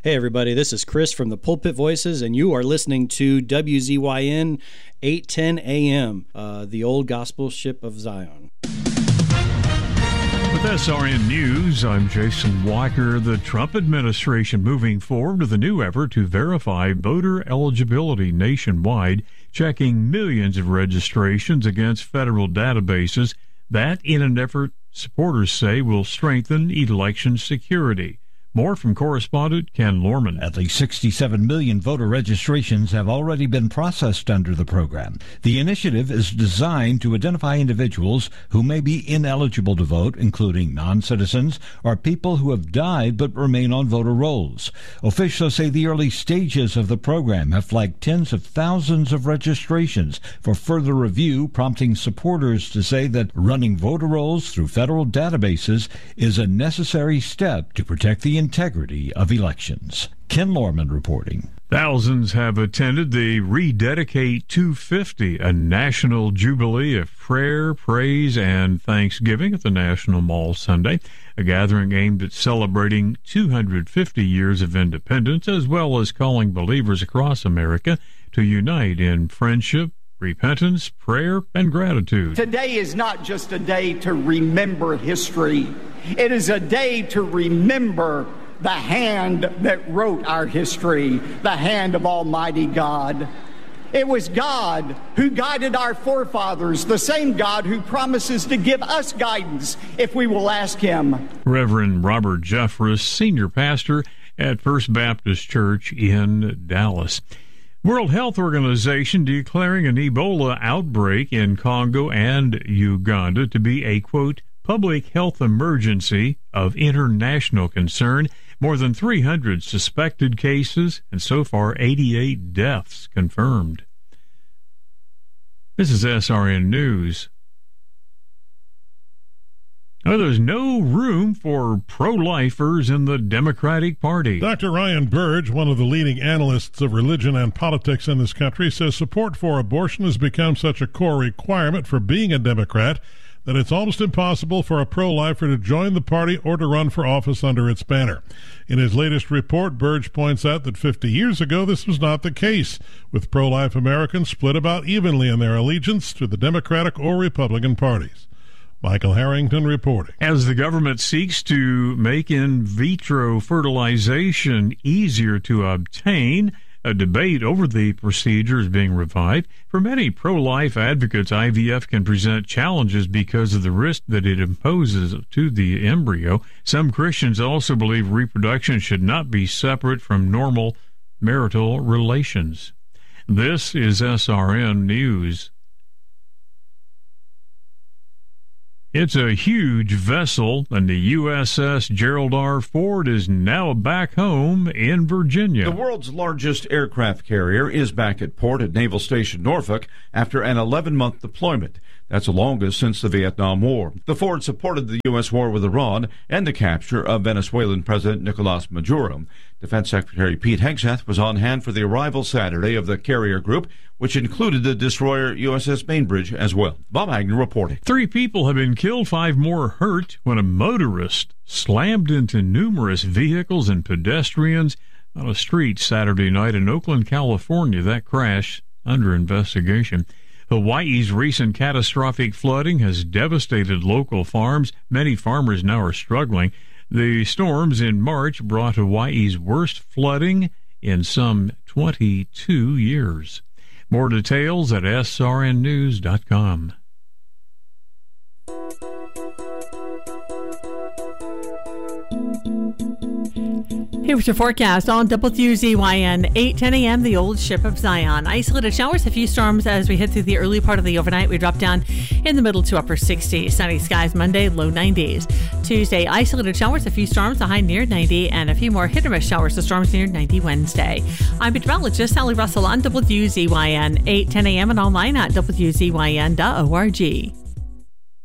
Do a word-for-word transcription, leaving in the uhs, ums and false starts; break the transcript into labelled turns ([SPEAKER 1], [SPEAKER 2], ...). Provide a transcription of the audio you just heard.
[SPEAKER 1] Hey everybody, this is Chris from the Pulpit Voices, and you are listening to W Z Y N eight ten A M, uh, the old gospel ship of Zion.
[SPEAKER 2] With S R N News, I'm Jason Walker. The Trump administration moving forward with a new effort to verify voter eligibility nationwide, checking millions of registrations against federal databases. That, in an effort supporters say, will strengthen election security. More from correspondent Ken Lorman.
[SPEAKER 3] At least sixty-seven million voter registrations have already been processed under the program. The initiative is designed to identify individuals who may be ineligible to vote, including non-citizens or people who have died but remain on voter rolls. Officials say the early stages of the program have flagged tens of thousands of registrations for further review, prompting supporters to say that running voter rolls through federal databases is a necessary step to protect the integrity of elections. Ken Lorman reporting.
[SPEAKER 2] Thousands have attended the Rededicate two fifty, a national jubilee of prayer, praise, and thanksgiving at the National Mall Sunday, a gathering aimed at celebrating two hundred fifty years of independence, as well as calling believers across America to unite in friendship, repentance, prayer, and gratitude.
[SPEAKER 4] Today is not just a day to remember history. It is a day to remember the hand that wrote our history, the hand of Almighty God. It was God who guided our forefathers, the same God who promises to give us guidance if we will ask Him.
[SPEAKER 2] Reverend Robert Jeffress, senior pastor at First Baptist Church in Dallas. World Health Organization declaring an Ebola outbreak in Congo and Uganda to be a, quote, public health emergency of international concern. More than three hundred suspected cases and so far eighty-eight deaths confirmed. This is S R N News. Now, there's no room for pro-lifers in the Democratic Party.
[SPEAKER 5] Doctor Ryan Burge, one of the leading analysts of religion and politics in this country, says support for abortion has become such a core requirement for being a Democrat that it's almost impossible for a pro-lifer to join the party or to run for office under its banner. In his latest report, Burge points out that fifty years ago this was not the case, with pro-life Americans split about evenly in their allegiance to the Democratic or Republican parties. Michael Harrington reporting.
[SPEAKER 2] As the government seeks to make in vitro fertilization easier to obtain, a debate over the procedure is being revived. For many pro-life advocates, I V F can present challenges because of the risk that it imposes to the embryo. Some Christians also believe reproduction should not be separate from normal marital relations. This is S R N News. It's a huge vessel, and the U S S Gerald R. Ford is now back home in Virginia.
[SPEAKER 6] The world's largest aircraft carrier is back at port at Naval Station Norfolk after an eleven-month deployment. That's the longest since the Vietnam War. The Ford supported the U S war with Iran and the capture of Venezuelan President Nicolas Maduro. Defense Secretary Pete Hegseth was on hand for the arrival Saturday of the carrier group, which included the destroyer U S S Bainbridge as well. Bob Agnew reporting.
[SPEAKER 2] Three people have been killed, five more hurt when a motorist slammed into numerous vehicles and pedestrians on a street Saturday night in Oakland, California. That crash under investigation. Hawaii's recent catastrophic flooding has devastated local farms. Many farmers now are struggling. The storms in March brought Hawaii's worst flooding in some twenty-two years. More details at S R N news dot com.
[SPEAKER 7] Here's your forecast on W Z Y N, eight ten a.m., the old ship of Zion. Isolated showers, a few storms as we head through the early part of the overnight. We drop down in the middle to upper sixties. Sunny skies Monday, low nineties. Tuesday, isolated showers, a few storms, a high near ninety, and a few more hit or miss showers, the storms near ninety Wednesday. I'm meteorologist Sally Russell on W Z Y N, eight ten a.m. and online at W Z Y N dot org.